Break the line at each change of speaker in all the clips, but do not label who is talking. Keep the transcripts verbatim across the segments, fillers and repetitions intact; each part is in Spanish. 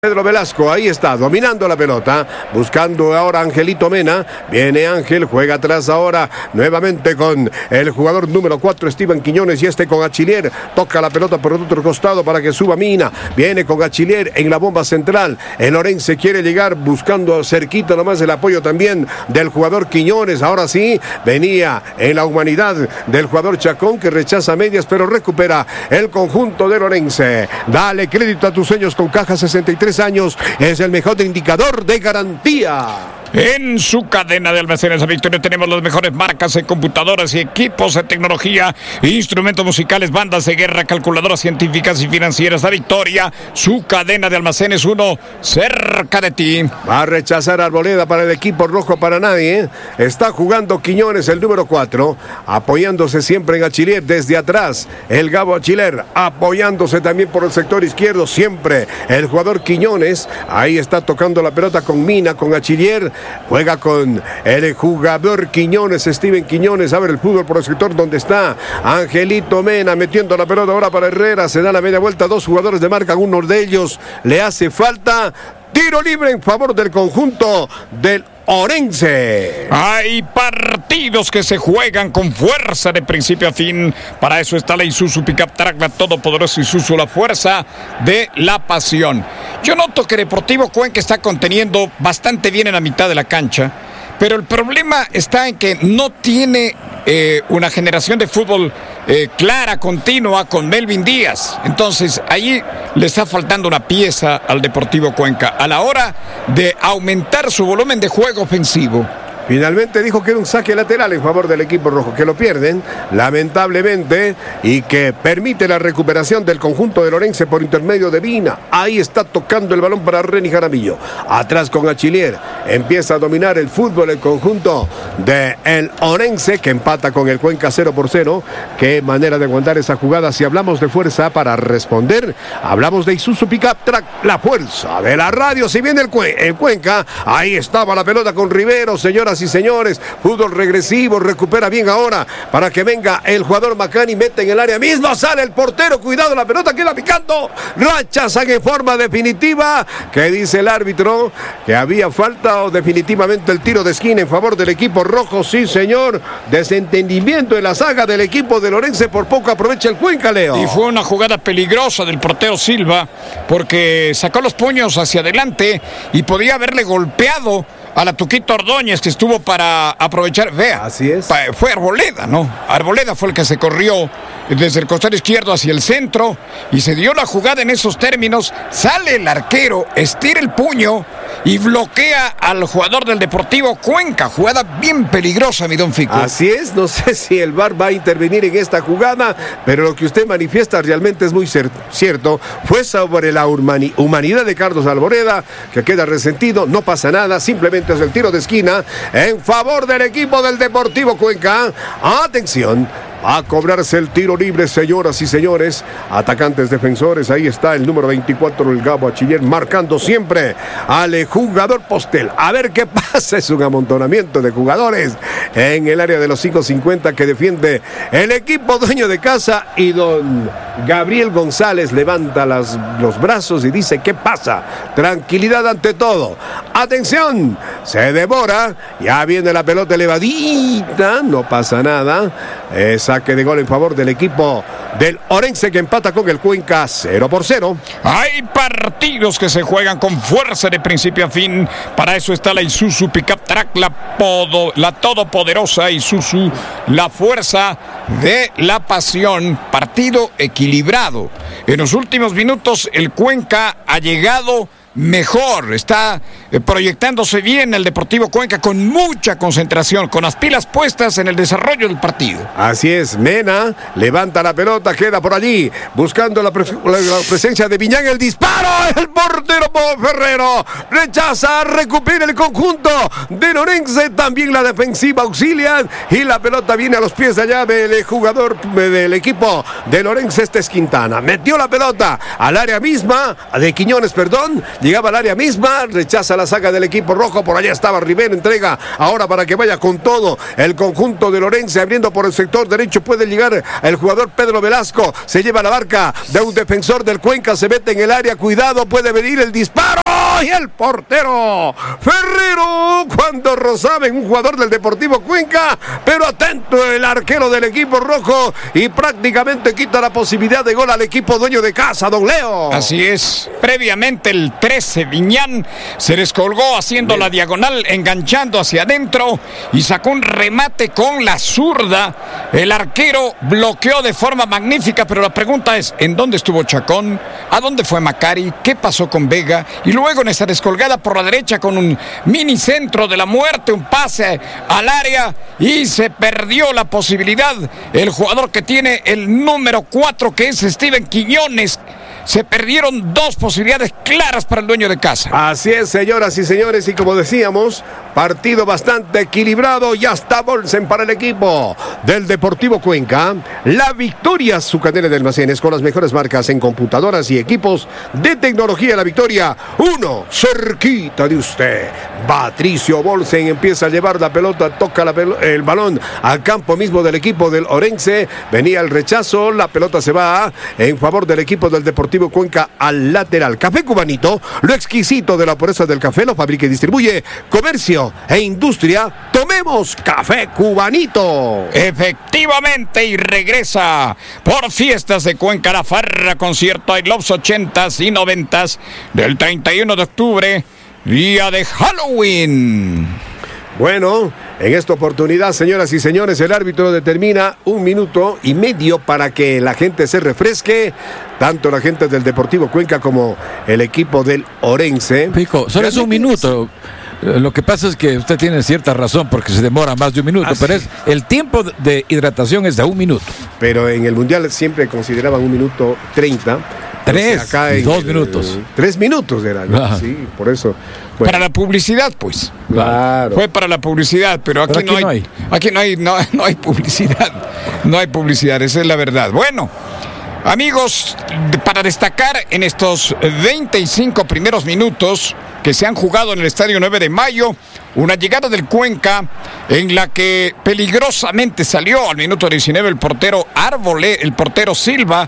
Pedro Velasco, ahí está, dominando la pelota, buscando ahora Angelito Mena, viene Ángel, juega atrás ahora, nuevamente con el jugador número cuatro, Steven Quiñones, y este con Achillier, toca la pelota por el otro costado para que suba Mina, viene con Achillier en la bomba central, el Orense quiere llegar buscando cerquita nomás el apoyo también del jugador Quiñones, ahora sí, venía en la humanidad del jugador Chacón que rechaza medias, pero recupera el conjunto del Orense. Dale crédito a tus sueños con Caja sesenta y tres años, es el mejor indicador de garantía.
En su cadena de almacenes a Victoria tenemos las mejores marcas en computadoras y equipos de tecnología, instrumentos musicales, bandas de guerra, calculadoras científicas y financieras. A Victoria, su cadena de almacenes, uno cerca de ti.
Va a rechazar Arboleda para el equipo rojo para nadie, ¿eh? Está jugando Quiñones, el número cuatro, apoyándose siempre en Achillier desde atrás. El Gabo Achillier apoyándose también por el sector izquierdo, siempre el jugador Quiñones. Ahí está tocando la pelota con Mina, con Achillier. Juega con el jugador Quiñones, Steven Quiñones, abre el fútbol por el sector donde está Angelito Mena, metiendo la pelota ahora para Herrera, se da la media vuelta, dos jugadores de marca, uno de ellos le hace falta, tiro libre en favor del conjunto del Orense.
Hay partidos que se juegan con fuerza de principio a fin. Para eso está la Isuzu Pickup Track, la todopoderosa Isuzu, la fuerza de la pasión. Yo noto que Deportivo Cuenca está conteniendo bastante bien en la mitad de la cancha, pero el problema está en que no tiene eh, una generación de fútbol eh, clara, continua, con Melvin Díaz. Entonces ahí le está faltando una pieza al Deportivo Cuenca a la hora de aumentar su volumen de juego ofensivo.
Finalmente dijo que era un saque lateral en favor del equipo rojo, que lo pierden, lamentablemente, y que permite la recuperación del conjunto del Orense por intermedio de Mina. Ahí está tocando el balón para Reni Jaramillo. Atrás con Achillier. Empieza a dominar el fútbol el conjunto del Orense, que empata con el Cuenca cero por cero. Qué manera de aguantar esa jugada. Si hablamos de fuerza para responder, hablamos de Isuzu Pickup Track, la fuerza de la radio. Si viene el, Cuen- el Cuenca, ahí estaba la pelota con Rivero, señoras y señores, fútbol regresivo, recupera bien ahora para que venga el jugador Macani, mete en el área mismo, sale el portero, cuidado, la pelota queda picando, rechazan en forma definitiva, que dice el árbitro que había falta o definitivamente el tiro de esquina en favor del equipo rojo. Sí señor, desentendimiento en la saga del equipo de Orense, por poco aprovecha el Cuenca, Leo.
Y fue una jugada peligrosa del portero Silva, porque sacó los puños hacia adelante y podía haberle golpeado a la Tuquito Ordóñez, que estuvo para aprovechar. Vea,
así es.
Fue Arboleda, ¿no? Arboleda fue el que se corrió desde el costado izquierdo hacia el centro y se dio la jugada en esos términos. Sale el arquero, estira el puño y bloquea al jugador del Deportivo Cuenca. Jugada bien peligrosa, mi don Fico.
Así es, no sé si el V A R va a intervenir en esta jugada, pero lo que usted manifiesta realmente es muy cierto. Fue sobre la humani- humanidad de Carlos Arboleda, que queda resentido, no pasa nada, simplemente es el tiro de esquina en favor del equipo del Deportivo Cuenca. Atención, va a cobrarse el tiro libre, señoras y señores, atacantes defensores. Ahí está el número veinticuatro, el Gabo Achillier, marcando siempre al jugador Postel. A ver qué pasa, es un amontonamiento de jugadores en el área de los cinco cincuenta que defiende el equipo dueño de casa, y don Gabriel González levanta las, los brazos y dice: ¿qué pasa? Tranquilidad ante todo. Atención, se devora, ya viene la pelota elevadita, no pasa nada. Es saque de gol en favor del equipo del Orense, que empata con el Cuenca cero por cero.
Hay partidos que se juegan con fuerza de principio a fin. Para eso está la Isuzu Pickup Track, la, podo, la todopoderosa Isuzu, la fuerza de la pasión. Partido equilibrado. En los últimos minutos el Cuenca ha llegado mejor, está eh, proyectándose bien el Deportivo Cuenca, con mucha concentración, con las pilas puestas en el desarrollo del partido.
Así es, Mena levanta la pelota, queda por allí buscando la, pre la, la presencia de Viñán, el disparo, el portero Ferrero rechaza, recupera el conjunto de Orense, también la defensiva auxilia, y la pelota viene a los pies de allá del jugador del equipo de Orense. Este es Quintana, metió la pelota al área misma, de Quiñones, perdón, llegaba al área misma, rechaza la saga del equipo rojo, por allá estaba Rivero, entrega ahora para que vaya con todo el conjunto de Orense, abriendo por el sector derecho, puede llegar el jugador Pedro Velasco, se lleva la barca de un defensor del Cuenca, se mete en el área, cuidado, puede venir el disparo, ¡Ay, el portero! Ferrero, cuando rozaba en un jugador del Deportivo Cuenca, pero atento el arquero del equipo rojo y prácticamente quita la posibilidad de gol al equipo dueño de casa, don Leo.
Así es. Previamente el trece, Viñán se descolgó haciendo Bien. la diagonal, enganchando hacia adentro y sacó un remate con la zurda. El arquero bloqueó de forma magnífica, pero la pregunta es, ¿en dónde estuvo Chacón? ¿A dónde fue Macari? ¿Qué pasó con Vega? Y luego en esa descolgada por la derecha con un mini centro de la muerte, un pase al área y se perdió la posibilidad. El jugador que tiene el número cuatro, que es Steven Quiñones, se perdieron dos posibilidades claras para el dueño de casa.
Así es, señoras y señores, y como decíamos, partido bastante equilibrado y hasta Bolsen para el equipo del Deportivo Cuenca. La victoria, su cadena de almacenes con las mejores marcas en computadoras y equipos de tecnología. La victoria, uno, cerquita de usted. Patricio Bolsen empieza a llevar la pelota, toca la pel- el balón al campo mismo del equipo del Orense. Venía el rechazo, la pelota se va en favor del equipo del Deportivo Cuenca al lateral. Café Cubanito, lo exquisito de la pureza del café, lo fabrica y distribuye Comercio e Industria. Tomemos Café Cubanito.
Efectivamente, y regresa por Fiestas de Cuenca la farra concierto I Love ochentas y noventas del treinta y uno de octubre, día de Halloween.
Bueno, en esta oportunidad, señoras y señores, el árbitro determina un minuto y medio para que la gente se refresque, tanto la gente del Deportivo Cuenca como el equipo del Orense.
Pico, solo es un minuto. Lo que pasa es que usted tiene cierta razón porque se demora más de un minuto, Así. pero es el tiempo de hidratación es de un minuto.
Pero en el Mundial siempre consideraban un minuto treinta.
Tres, acá en dos el,
minutos. Tres minutos era, ¿no? Claro. Sí, por eso.
Bueno. Para la publicidad, pues.
Claro.
Fue para la publicidad, pero aquí, pero aquí no, hay, no hay. Aquí no hay, no, no hay publicidad. No hay publicidad, esa es la verdad. Bueno, amigos, para destacar en estos veinticinco primeros minutos que se han jugado en el Estadio nueve de Mayo, una llegada del Cuenca en la que peligrosamente salió al minuto diecinueve el portero Arboleda, el portero Silva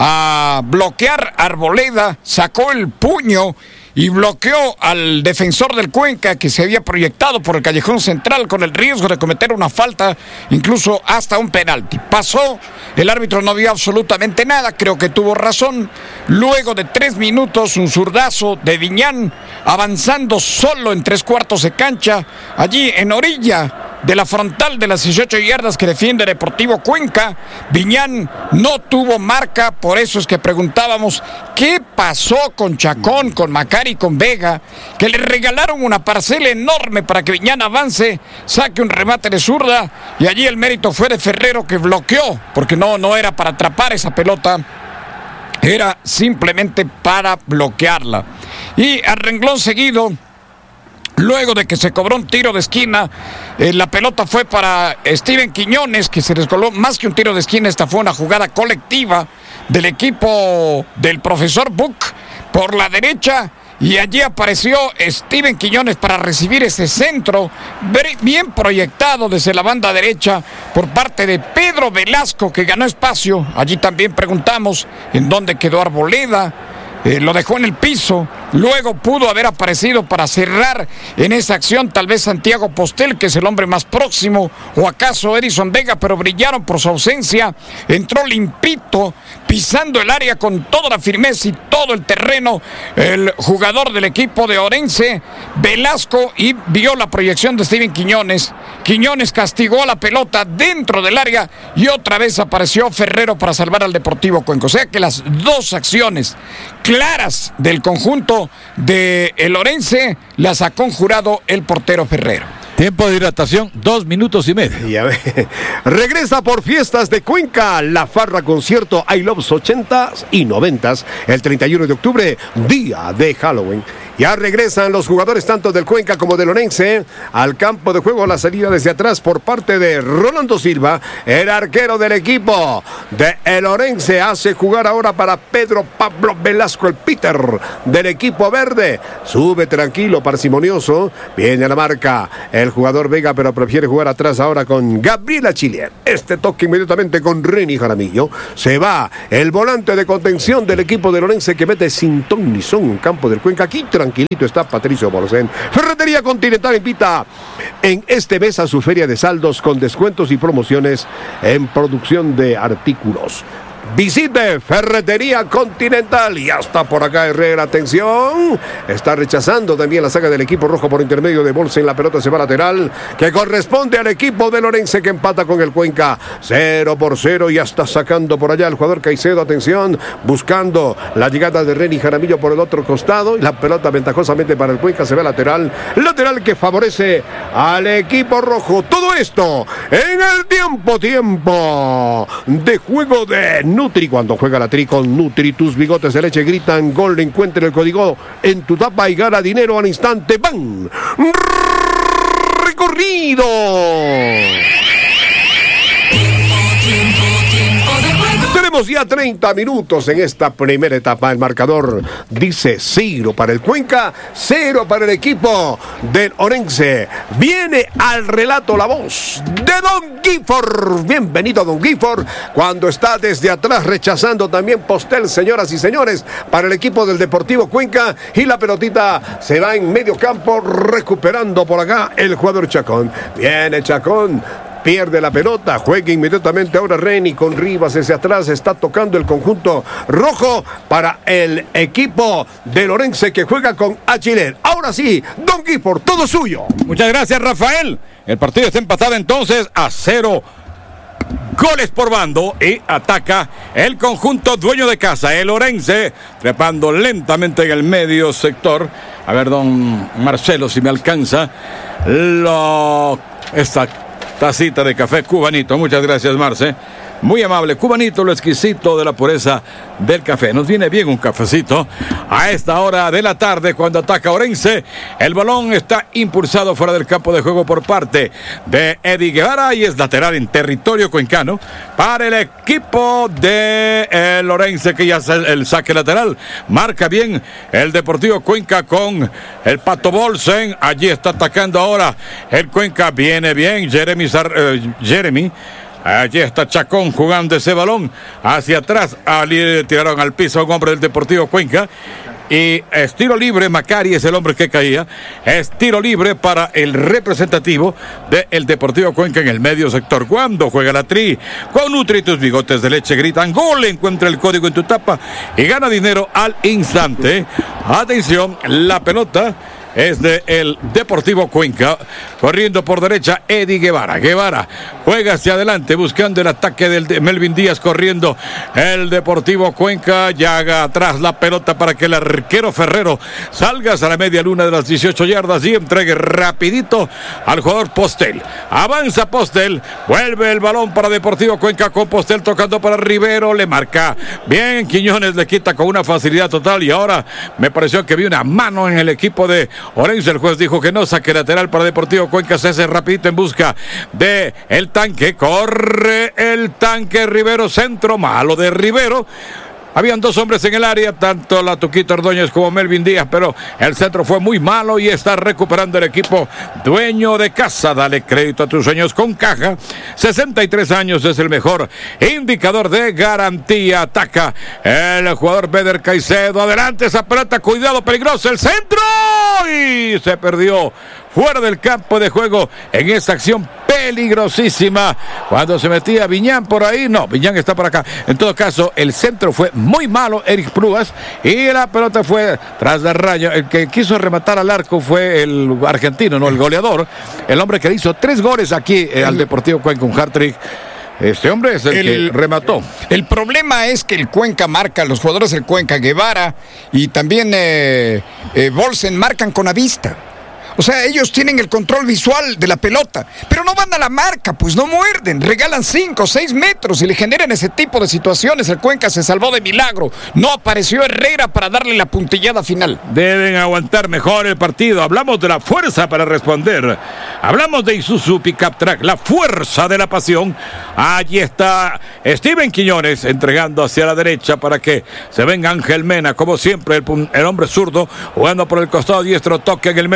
a bloquear Arboleda, sacó el puño y bloqueó al defensor del Cuenca que se había proyectado por el callejón central con el riesgo de cometer una falta, incluso hasta un penalti. Pasó, el árbitro no vio absolutamente nada, creo que tuvo razón. Luego de tres minutos, un zurdazo de Viñán avanzando solo en tres cuartos de cancha, allí en orilla de la frontal de las dieciocho yardas que defiende Deportivo Cuenca. Viñán no tuvo marca, por eso es que preguntábamos qué pasó con Chacón, con Macari, con Vega, que le regalaron una parcela enorme para que Viñán avance, saque un remate de zurda, y allí el mérito fue de Ferrero, que bloqueó, porque no, no era para atrapar esa pelota, era simplemente para bloquearla. Y a renglón seguido, luego de que se cobró un tiro de esquina, eh, la pelota fue para Steven Quiñones, que se descolgó. Más que un tiro de esquina, esta fue una jugada colectiva del equipo del profesor Buck por la derecha, y allí apareció Steven Quiñones para recibir ese centro bien proyectado desde la banda derecha por parte de Pedro Velasco, que ganó espacio. Allí también preguntamos en dónde quedó Arboleda. Eh, lo dejó en el piso, luego pudo haber aparecido para cerrar en esa acción tal vez Santiago Postel, que es el hombre más próximo, o acaso Edison Vega, pero brillaron por su ausencia. Entró limpito, pisando el área con toda la firmeza y todo el terreno, el jugador del equipo de Orense, Velasco, y vio la proyección de Steven Quiñones. Quiñones castigó la pelota dentro del área y otra vez apareció Ferrero para salvar al Deportivo Cuenca. O sea que las dos acciones claras del conjunto de el Orense las ha conjurado el portero Ferrero.
Tiempo de hidratación, dos minutos y medio.
Ya ve. Regresa por Fiestas de Cuenca, la farra concierto I Love ochentas y noventas, el treinta y uno de octubre, día de Halloween. Ya regresan los jugadores tanto del Cuenca como del Orense al campo de juego. La salida desde atrás por parte de Rolando Silva, el arquero del equipo de el Orense. Hace jugar ahora para Pedro Pablo Velasco, el Peter del equipo verde. Sube tranquilo, parsimonioso. Viene a la marca el jugador Vega, pero prefiere jugar atrás ahora con Gabriela Chilier. Este toque inmediatamente con Reni Jaramillo. Se va el volante de contención del equipo del Orense, que mete sin ton ni son en campo del Cuenca. Aquí tranquilo. tranquilito está Patricio Bolsen. Ferretería Continental invita en este mes a su feria de saldos con descuentos y promociones en producción de artículos. Visite Ferretería Continental. Y hasta por acá Herrera, atención, está rechazando también la saga del equipo rojo por intermedio de Bolsen. La pelota se va lateral, que corresponde al equipo de Lorense, que empata con el Cuenca cero por cero. Y está sacando por allá el jugador Caicedo, atención, buscando la llegada de Reni Jaramillo por el otro costado, y la pelota ventajosamente para el Cuenca se va lateral, lateral que favorece al equipo rojo. Todo esto en el tiempo, tiempo de juego de Nutri. Cuando juega la Tri con Nutri, tus bigotes de leche gritan gol. Encuentre el código en tu tapa y gana dinero al instante. ¡Bam! ¡Recorrido! Tenemos ya treinta minutos en esta primera etapa. El marcador dice cero para el Cuenca, cero para el equipo del Orense. Viene al relato la voz de Don Gifford. Bienvenido, Don Gifford, cuando está desde atrás rechazando también Postel, señoras y señores, para el equipo del Deportivo Cuenca. Y la pelotita se va en medio campo, recuperando por acá el jugador Chacón. Viene Chacón, pierde la pelota, juega inmediatamente ahora Reni con Rivas desde atrás. Está tocando el conjunto rojo para el equipo de Lorense, que juega con Achiler. Ahora sí, Don Gifford, todo suyo.
Muchas gracias, Rafael. El partido está empatado entonces a cero goles por bando, y ataca el conjunto dueño de casa, el Orense, trepando lentamente en el medio sector. A ver, don Marcelo, si me alcanza lo... esta tacita de café cubanito. Muchas gracias, Marce. Muy amable. Cubanito, lo exquisito de la pureza del café. Nos viene bien un cafecito a esta hora de la tarde cuando ataca Orense. El balón está impulsado fuera del campo de juego por parte de Eddie Guevara y es lateral en territorio cuencano para el equipo de el Orense, que ya hace el saque lateral. Marca bien el Deportivo Cuenca con el Pato Bolsen. Allí está atacando ahora el Cuenca. Viene bien Jeremy Sar, eh, Jeremy Allí está Chacón jugando ese balón hacia atrás. Ali tiraron al piso a un hombre del Deportivo Cuenca. Y es tiro libre. Macari es el hombre que caía. Es tiro libre para el representativo del Deportivo Cuenca en el medio sector. Cuando juega la Tri con Nutri, tus bigotes de leche gritan gol. Encuentra el código en tu tapa y gana dinero al instante. Atención, la pelota es de el Deportivo Cuenca. Corriendo por derecha Eddie Guevara. Guevara juega hacia adelante buscando el ataque del de Melvin Díaz. Corriendo el Deportivo Cuenca. Llaga atrás la pelota para que el arquero Ferrero salga a la media luna de las dieciocho yardas y entregue rapidito al jugador Postel. Avanza Postel. Vuelve el balón para Deportivo Cuenca con Postel tocando para Rivero. Le marca bien Quiñones. Le quita con una facilidad total. Y ahora me pareció que vi una mano en el equipo de Orense. El juez dijo que no. Saque lateral para Deportivo Cuenca. Se hace rapidito en busca de el tanque. Corre el tanque Rivero. Centro malo de Rivero. Habían dos hombres en el área, tanto la Tuquito Ordóñez como Melvin Díaz, pero el centro fue muy malo y está recuperando el equipo dueño de casa. Dale crédito a tus sueños con Caja. sesenta y tres años es el mejor indicador de garantía. Ataca el jugador Beder Caicedo. Adelante esa pelota, cuidado, peligroso el centro. Y se perdió fuera del campo de juego en esa acción peligrosísima. Cuando se metía Viñán por ahí, no, Viñán está por acá. En todo caso, el centro fue muy malo, Eric Pruas, y la pelota fue tras del rayo. El que quiso rematar al arco fue el argentino, no el goleador, el hombre que hizo tres goles aquí eh, al Deportivo Cuenca, un hat-trick. Este hombre es el, el que remató.
El problema es que el Cuenca marca, los jugadores del Cuenca, Guevara y también eh, eh, Bolsen marcan con la vista. O sea, ellos tienen el control visual de la pelota, pero no van a la marca, pues no muerden, regalan cinco o seis metros y le generan ese tipo de situaciones. El Cuenca se salvó de milagro, no apareció Herrera para darle la puntillada final.
Deben aguantar mejor el partido. Hablamos de la fuerza para responder. Hablamos de Isuzu Pickup Track, la fuerza de la pasión. Allí está Steven Quiñones entregando hacia la derecha para que se venga Ángel Mena, como siempre, el, el hombre zurdo, jugando por el costado diestro, toque en el medio para Eric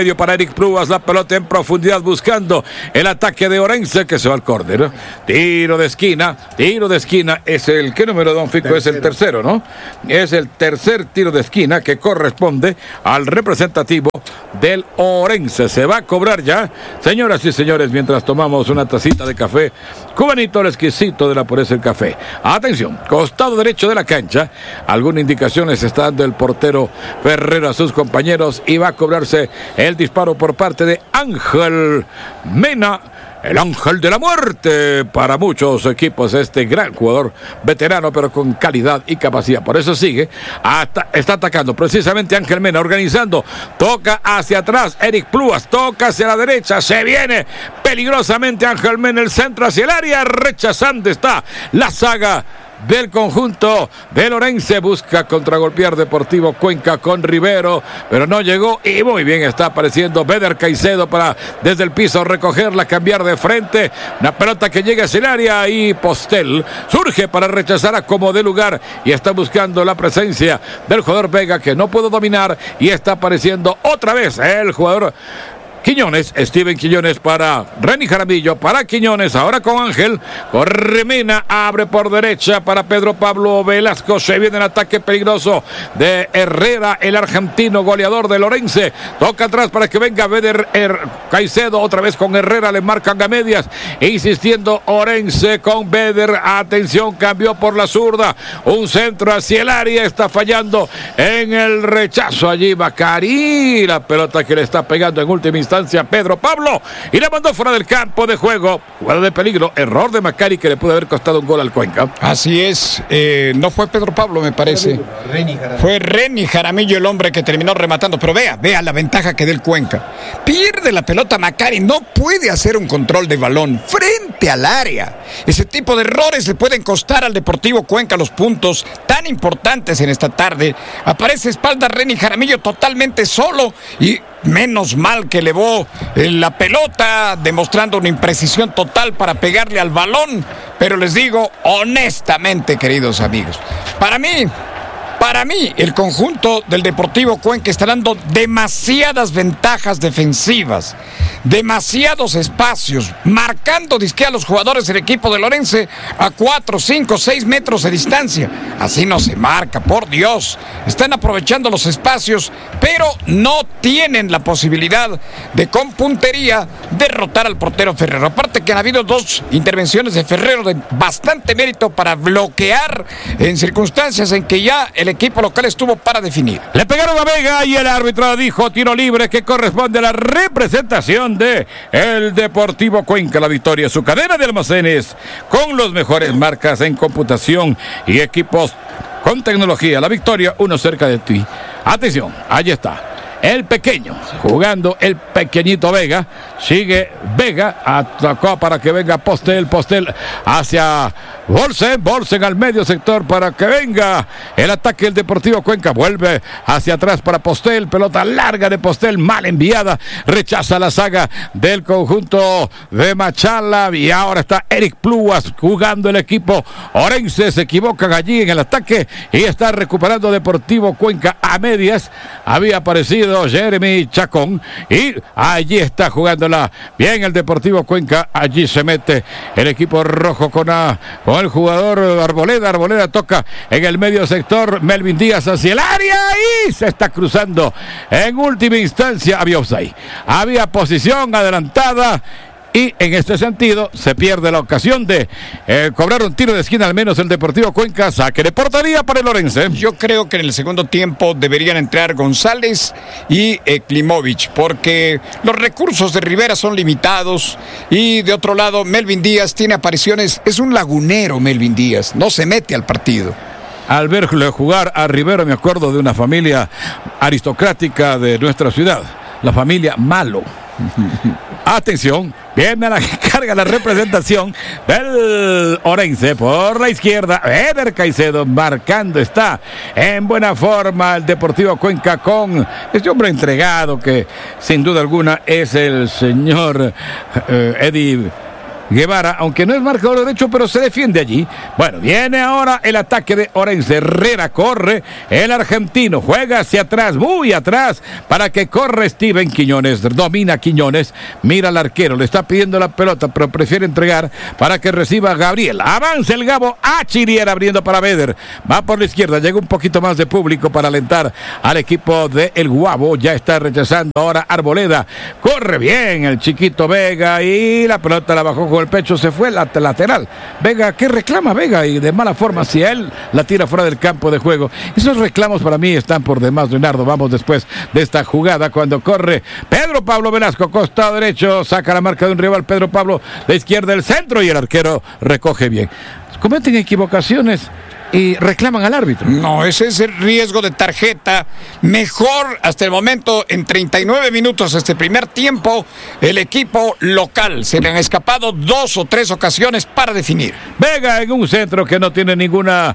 Eric Plúas, la pelota en profundidad buscando el ataque de Orense que se va al córner. Tiro de esquina, tiro de esquina, es el, ¿qué número, don Fico? Tercero. Es el tercero, ¿no? Es el tercer tiro de esquina que corresponde al representativo del Orense. Se va a cobrar ya, señoras y señores, mientras tomamos una tacita de café cubanito, el exquisito de la pureza del café. Atención, costado derecho de la cancha, alguna indicación les está dando el portero Ferrero a sus compañeros y va a cobrarse el disparo por parte de Ángel Mena, el ángel de la muerte para muchos equipos, este gran jugador veterano pero con calidad y capacidad. Por eso sigue, hasta, está atacando precisamente Ángel Mena, organizando, toca hacia atrás Eric Plúas, toca hacia la derecha, se viene peligrosamente Ángel Mena, el centro hacia el área, rechazando está la saga del conjunto del Orense. Busca contragolpear Deportivo Cuenca con Rivero, pero no llegó y muy bien está apareciendo Beder Caicedo para desde el piso recogerla, cambiar de frente, una pelota que llega hacia el área y Postel surge para rechazar a como de lugar y está buscando la presencia del jugador Vega que no pudo dominar y está apareciendo otra vez el jugador Quiñones, Steven Quiñones para Renny Jaramillo, para Quiñones, ahora con Ángel, corre Mena, abre por derecha para Pedro Pablo Velasco, se viene el ataque peligroso de Herrera, el argentino goleador de Orense, toca atrás para que venga Beder er, Caicedo, otra vez con Herrera, le marcan a medias, insistiendo Orense con Beder, atención, cambió por la zurda, un centro hacia el área, está fallando en el rechazo allí Macari, la pelota que le está pegando en última instancia Pedro Pablo y la mandó fuera del campo de juego, jugada de peligro, error de Macari que le pudo haber costado un gol al Cuenca.
Así es, eh, no fue Pedro Pablo me parece, Renny fue Renny Jaramillo el hombre que terminó rematando, pero vea, vea la ventaja que da el Cuenca, pierde la pelota Macari, no puede hacer un control de balón frente al área, ese tipo de errores le pueden costar al Deportivo Cuenca los puntos tan importantes en esta tarde. Aparece espalda Renny Jaramillo totalmente solo y menos mal que elevó la pelota, demostrando una imprecisión total para pegarle al balón. Pero les digo honestamente, queridos amigos, para mí, para mí, el conjunto del Deportivo Cuenca está dando demasiadas ventajas defensivas, demasiados espacios, marcando disque a los jugadores del equipo de Orense a cuatro, cinco, seis metros de distancia. Así no se marca, por Dios. Están aprovechando los espacios, pero no tienen la posibilidad de con puntería derrotar al portero Ferrero. Aparte que han habido dos intervenciones de Ferrero de bastante mérito para bloquear en circunstancias en que ya el equipo local estuvo para definir.
Le pegaron a Vega y el árbitro dijo tiro libre que corresponde a la representación de el Deportivo Cuenca. La victoria, su cadena de almacenes con las mejores marcas en computación y equipos con tecnología. La victoria, uno cerca de ti. Atención, ahí está. El pequeño, jugando el pequeñito Vega, sigue Vega, atacó para que venga Postel, Postel hacia Bolsen, Bolsen al medio sector para que venga el ataque del Deportivo Cuenca, vuelve hacia atrás para Postel, pelota larga de Postel, mal enviada, rechaza la saga del conjunto de Machala y ahora está Eric Plúas jugando el equipo Orense, se equivocan allí en el ataque y está recuperando Deportivo Cuenca a medias, había aparecido Jeremy Chacón y allí está jugándola bien el Deportivo Cuenca, allí se mete el equipo rojo con, a, con el jugador Arboleda, Arboleda toca en el medio sector, Melvin Díaz hacia el área y se está cruzando en última instancia, había offside, había posición adelantada y en este sentido se pierde la ocasión de eh, cobrar un tiro de esquina, al menos el Deportivo Cuenca, saque de portería para el Orense.
Yo creo que en el segundo tiempo deberían entrar González y eh, Klimovic, porque los recursos de Rivera son limitados y de otro lado Melvin Díaz tiene apariciones, es un lagunero Melvin Díaz, no se mete al partido.
Al verle jugar a Rivera me acuerdo de una familia aristocrática de nuestra ciudad, la familia Malo. Atención, viene a la carga la representación del Orense por la izquierda. Eder Caicedo marcando, está en buena forma el Deportivo Cuenca con este hombre entregado que sin duda alguna es el señor eh, Eddie Guevara, aunque no es marcador derecho, pero se defiende allí. Bueno, viene ahora el ataque de Orense. Herrera corre, el argentino juega hacia atrás, muy atrás, para que corre Steven Quiñones. Domina Quiñones, mira al arquero, le está pidiendo la pelota, pero prefiere entregar para que reciba Gabriel. Avanza el Gabo a Chirier abriendo para Beder. Va por la izquierda, llega un poquito más de público para alentar al equipo de El Guabo. Ya está rechazando ahora Arboleda. Corre bien el chiquito Vega y la pelota la bajó con el pecho, se fue la lateral. Vega, ¿qué reclama Vega? Y de mala forma, si él la tira fuera del campo de juego. Esos reclamos para mí están por demás, Leonardo. Vamos después de esta jugada cuando corre Pedro Pablo Velasco, costado derecho, saca la marca de un rival. Pedro Pablo de izquierda del centro y el arquero recoge bien. Cometen equivocaciones y reclaman al árbitro.
No, ese es el riesgo de tarjeta. Mejor hasta el momento, en treinta y nueve minutos este primer tiempo, el equipo local. Se le han escapado dos o tres ocasiones para definir.
Vega en un centro que no tiene ninguna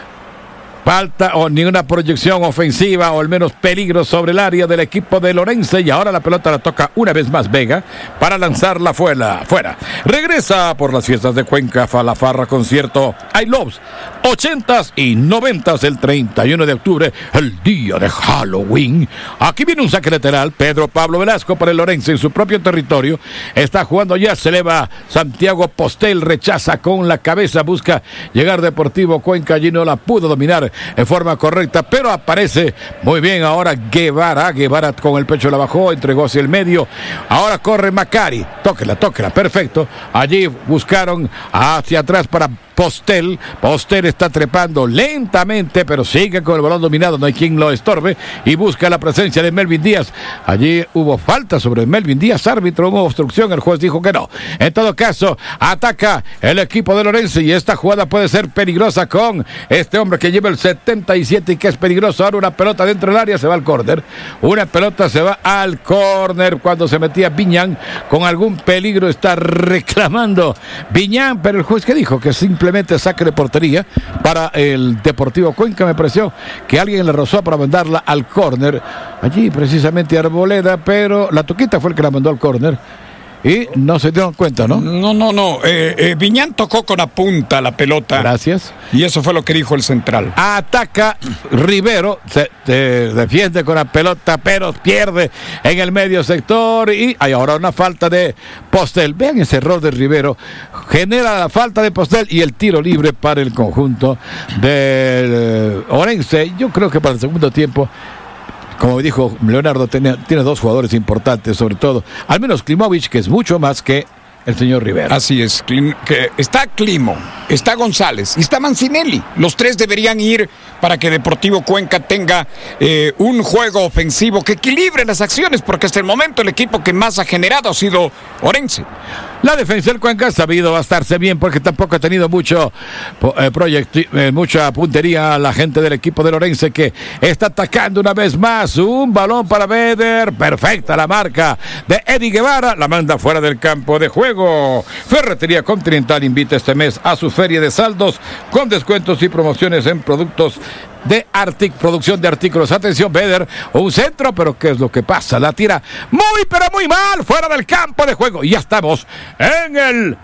falta o ninguna proyección ofensiva o al menos peligro sobre el área del equipo de Lorense, y ahora la pelota la toca una vez más Vega para lanzarla fuera. fuera. Regresa por las fiestas de Cuenca Falafarra concierto I Loves ochentas y noventas el treinta y uno de octubre, el día de Halloween. Aquí viene un saque lateral, Pedro Pablo Velasco para el Lorense en su propio territorio. Está jugando ya, se eleva Santiago Postel, rechaza con la cabeza, busca llegar Deportivo Cuenca, allí no la pudo dominar en forma correcta, pero aparece muy bien ahora Guevara. Guevara con el pecho la bajó, entregó hacia el medio. Ahora corre Macari, tóquela, tóquela, perfecto. Allí buscaron hacia atrás para Postel. Postel está trepando lentamente, pero sigue con el balón dominado, no hay quien lo estorbe, y busca la presencia de Melvin Díaz. Allí hubo falta sobre Melvin Díaz, árbitro, hubo obstrucción, el juez dijo que no. En todo caso, ataca el equipo de Lorense y esta jugada puede ser peligrosa con este hombre que lleva el setenta y siete y que es peligroso. Ahora una pelota dentro del área, se va al córner. Una pelota se va al córner cuando se metía Viñán con algún peligro, está reclamando Viñán, pero el juez que dijo que simplemente saque de portería para el Deportivo Cuenca. Me pareció que alguien le rozó para mandarla al córner. Allí precisamente Arboleda, pero la Toquita fue el que la mandó al córner. Y no se dieron cuenta, ¿no?
No, no, no. Eh, eh, Viñán tocó con la punta la pelota.
Gracias.
Y eso fue lo que dijo el central.
Ataca Rivero, se, se defiende con la pelota, pero pierde en el medio sector. Y hay ahora una falta de Postel. Vean ese error de Rivero. Genera la falta de Postel y el tiro libre para el conjunto del Orense. Yo creo que para el segundo tiempo, como dijo Leonardo, tiene, tiene dos jugadores importantes, sobre todo, al menos Klimovic, que es mucho más que el señor Rivera.
Así es, que está Climo, está González y está Mancinelli. Los tres deberían ir para que Deportivo Cuenca tenga eh, un juego ofensivo que equilibre las acciones, porque hasta el momento el equipo que más ha generado ha sido Orense.
La defensa del Cuenca ha sabido bastarse bien porque tampoco ha tenido mucho eh, proyecti- eh, mucha puntería a la gente del equipo de Lorense, que está atacando una vez más. Un balón para Beder, perfecta la marca de Eddie Guevara, la manda fuera del campo de juego. Ferretería Continental invita este mes a su feria de saldos con descuentos y promociones en productos de Artic, producción de artículos. Atención, Beder, un centro, pero ¿qué es lo que pasa? La tira muy, pero muy mal, fuera del campo de juego. Y ya estamos en el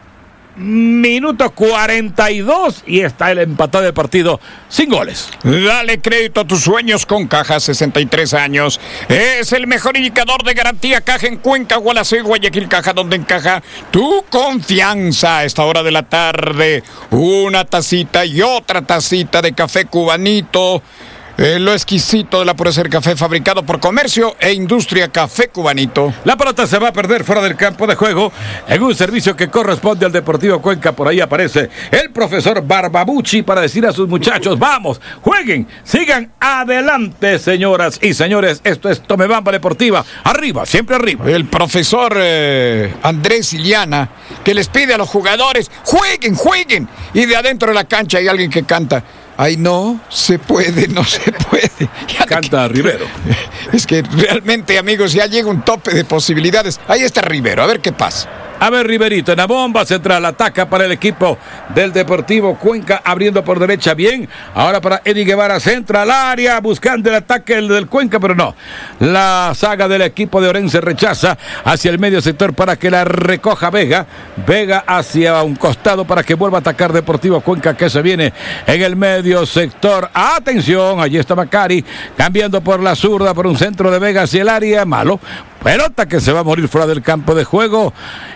minuto cuarenta y dos y está el empatado del partido sin goles.
Dale crédito a tus sueños con Caja, sesenta y tres años. Es el mejor indicador de garantía. Caja en Cuenca, Gualaceo, Guayaquil. Caja donde encaja tu confianza. A esta hora de la tarde, una tacita y otra tacita de café cubanito. Eh, lo exquisito de la pureza del café, fabricado por Comercio e Industria Café Cubanito.
La pelota se va a perder fuera del campo de juego en un servicio que corresponde al Deportivo Cuenca. Por ahí aparece el profesor Barbabucci para decir a sus muchachos: vamos, jueguen, sigan adelante, señoras y señores. Esto es Tomebamba Deportiva, arriba, siempre arriba.
El profesor eh, Andrés Iliana, que les pide a los jugadores: jueguen, jueguen. Y de adentro de la cancha hay alguien que canta: ay, no se puede, no se puede.
Ya canta que, Rivero.
Es que realmente, amigos, ya llega un tope de posibilidades. Ahí está Rivero, a ver qué pasa.
A ver, Riverito, en la bomba central, ataca para el equipo del Deportivo Cuenca, abriendo por derecha bien. Ahora para Eddie Guevara, centra al área, buscando el ataque el del Cuenca, pero no. La saga del equipo de Orense rechaza hacia el medio sector para que la recoja Vega. Vega hacia un costado para que vuelva a atacar Deportivo Cuenca, que se viene en el medio sector. Atención, allí está Macari, cambiando por la zurda, por un centro de Vega hacia el área, malo. Pelota que se va a morir fuera del campo de juego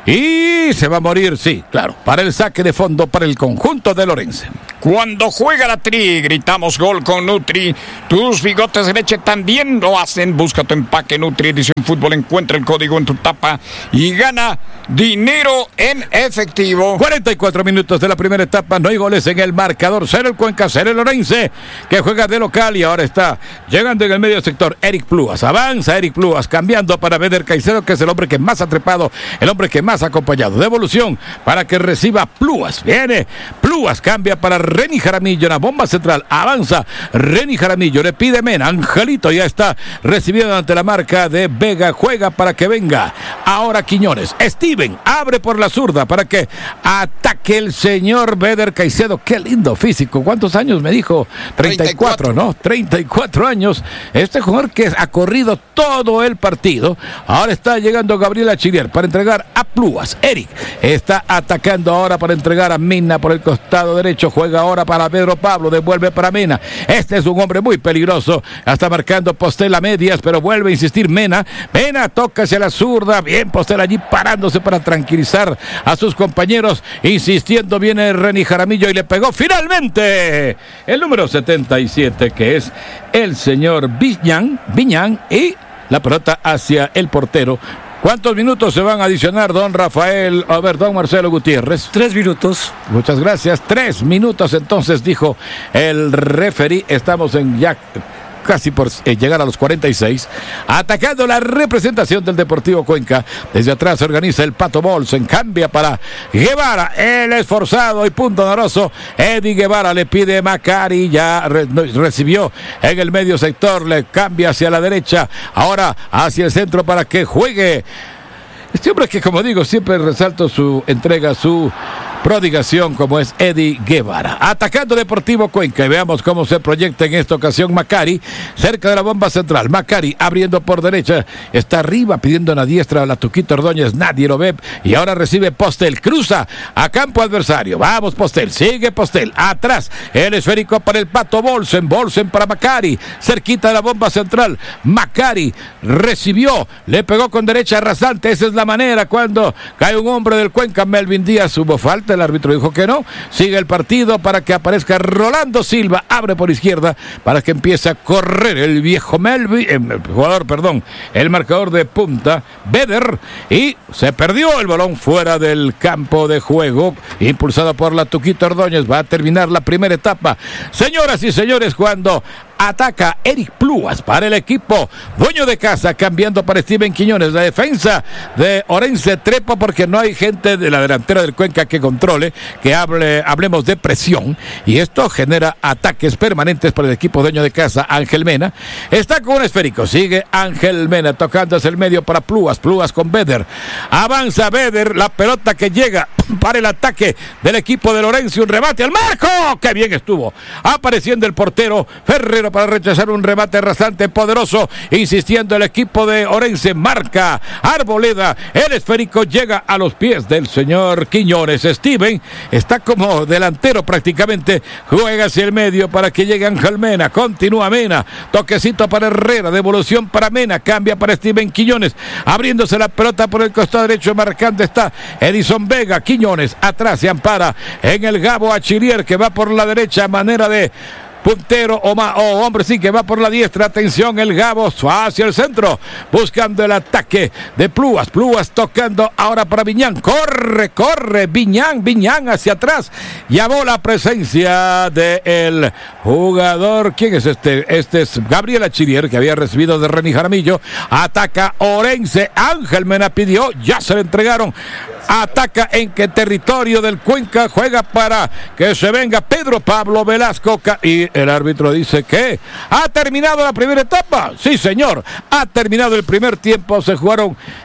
y se va a morir, sí, claro, para el saque de fondo para el conjunto de Orense.
Cuando juega la Tri, gritamos gol con Nutri. Tus bigotes de leche también lo hacen. Busca tu empaque Nutri Edición Fútbol, encuentra el código en tu tapa y gana dinero en efectivo.
cuarenta y cuatro minutos de la primera etapa, no hay goles en el marcador. Cero el Cuenca, cero el Orense, que juega de local y ahora está llegando en el medio sector Eric Plúas. Avanza Eric Plúas, cambiando para Beder Caicedo, que es el hombre que más ha trepado, el hombre que más ha acompañado. Devolución para que reciba Plúas. Viene Plúas, cambia para Reni Jaramillo en la bomba central. Avanza Reni Jaramillo, le pide Mena. Angelito ya está recibiendo ante la marca de Vega. Juega para que venga ahora Quiñones. Steven abre por la zurda para que ataque el señor Beder Caicedo. Qué lindo físico. ¿Cuántos años me dijo? treinta y cuatro, ¿no? treinta y cuatro años. Este jugador que ha corrido todo el partido. Ahora está llegando Gabriel Achirier para entregar a Plúas. Eric está atacando ahora para entregar a Mina por el costado derecho. Juega ahora para Pedro Pablo. Devuelve para Mena. Este es un hombre muy peligroso. Está marcando Postel a medias, pero vuelve a insistir Mena. Mena toca hacia la zurda. Bien Postel allí parándose para tranquilizar a sus compañeros. Insistiendo viene Reni Jaramillo y le pegó finalmente el número setenta y siete, que es el señor Viñán. Viñán y la pelota hacia el portero. ¿Cuántos minutos se van a adicionar, don Rafael? A ver, don Marcelo Gutiérrez.
Tres minutos.
Muchas gracias. Tres minutos entonces, dijo el referí. Estamos en ya casi por eh, llegar a los cuarenta y seis. Atacando la representación del Deportivo Cuenca. Desde atrás se organiza el Pato Bolsen. Cambia para Guevara. El esforzado y punto honoroso. Eddie Guevara le pide Macari. Ya re, no, recibió en el medio sector. Le cambia hacia la derecha. Ahora hacia el centro para que juegue. Este hombre que, como digo, siempre resalto su entrega, su prodigación, como es Eddie Guevara. Atacando Deportivo Cuenca y veamos cómo se proyecta en esta ocasión Macari, cerca de la bomba central. Macari abriendo por derecha, está arriba pidiendo en la diestra a la Tuquito Ordóñez, nadie lo ve y ahora recibe Postel, cruza a campo adversario. Vamos Postel, sigue Postel, atrás el esférico para el Pato Bolsen, Bolsen para Macari, cerquita de la bomba central. Macari recibió, le pegó con derecha rasante. Esa es la manera cuando cae un hombre del Cuenca. Melvin Díaz, hubo falta. El árbitro dijo que no. Sigue el partido para que aparezca Rolando Silva. Abre por izquierda para que empiece a correr el viejo Melvin, el jugador, perdón, el marcador de punta, Beder. Y se perdió el balón fuera del campo de juego. Impulsado por la Tuquito Ordóñez. Va a terminar la primera etapa. Señoras y señores, cuando ataca Eric Plúas para el equipo dueño de casa, cambiando para Steven Quiñones. La defensa de Orense trepa porque no hay gente de la delantera del Cuenca que controle, que hable, hablemos de presión, y esto genera ataques permanentes para el equipo dueño de casa. Ángel Mena está con un esférico, sigue Ángel Mena tocando hacia el medio para Plúas, Plúas con Beder, avanza Beder, la pelota que llega para el ataque del equipo de Orense, un remate al marco, que bien estuvo apareciendo el portero Ferrero para rechazar un remate rasante poderoso, insistiendo el equipo de Orense, marca Arboleda, el esférico llega a los pies del señor Quiñones. Steven está como delantero prácticamente, juega hacia el medio para que llegue Ángel Mena, continúa Mena, toquecito para Herrera, devolución para Mena, cambia para Steven Quiñones, abriéndose la pelota por el costado derecho, marcando está Edison Vega. Quiñones atrás se ampara en el Gabo Achirier, que va por la derecha, manera de puntero o, ma, o hombre sí que va por la diestra. Atención, el Gabo hacia el centro buscando el ataque de Plúas. Plúas tocando ahora para Viñán, corre, corre Viñán, Viñán hacia atrás. Llamó la presencia del jugador, ¿quién es este? Este es Gabriel Achirier, que había recibido de Reni Jaramillo. Ataca Orense, Ángel Mena pidió, ya se le entregaron. Ataca en que territorio del Cuenca, juega para que se venga Pedro Pablo Velasco y el árbitro dice que ha terminado la primera etapa. Sí, señor, ha terminado el primer tiempo. Se jugaron